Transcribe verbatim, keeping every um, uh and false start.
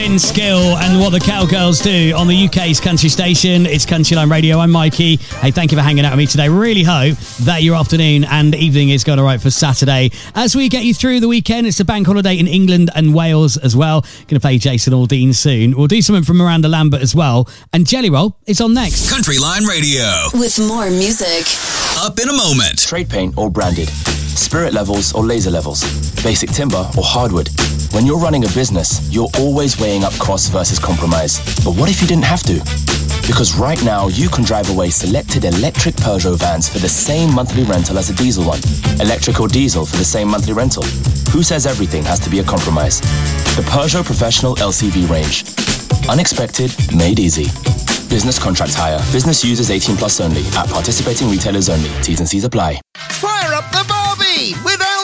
Ben Skill and what the Cowgirls do on the U K's country station. It's Country Line Radio. I'm Mikey. Hey, thank you for hanging out with me today. Really hope that your afternoon and evening is going all right for Saturday. As we get you through the weekend, it's a bank holiday in England and Wales as well. Going to play Jason Aldean soon. We'll do something from Miranda Lambert as well. And Jelly Roll is on next. Country Line Radio. With more music. Up in a moment. Trade paint or branded. Spirit levels or laser levels. Basic timber or hardwood. When you're running a business, you're always weighing up cost versus compromise. But what if you didn't have to? Because right now, you can drive away selected electric Peugeot vans for the same monthly rental as a diesel one. Electric or diesel for the same monthly rental. Who says everything has to be a compromise? The Peugeot Professional L C V range. Unexpected, made easy. Business contract hire. Business users eighteen plus only. At participating retailers only. T's and C's apply. Fire up the Barbie with